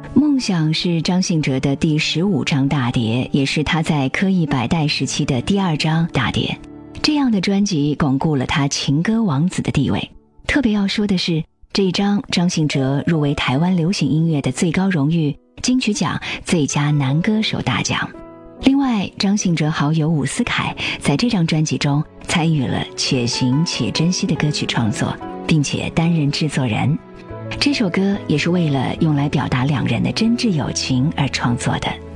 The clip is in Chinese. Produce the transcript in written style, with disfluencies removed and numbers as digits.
梦想是张信哲的第15张大碟，也是他在科艺百代时期的第2张大碟。这样的专辑巩固了他情歌王子的地位。特别要说的是，这一张张信哲入围台湾流行音乐的最高荣誉金曲奖最佳男歌手大奖。另外，张信哲好友伍思凯在这张专辑中参与了《且行且珍惜》的歌曲创作，并且担任制作人。这首歌也是为了用来表达2人的真挚友情而创作的。